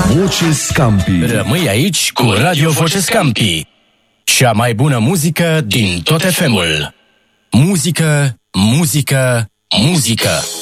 Voce Scampi. Rămâi aici cu Radio Voce Scampi. Cea mai bună muzică din tot FM-ul. Muzică, muzică, muzică.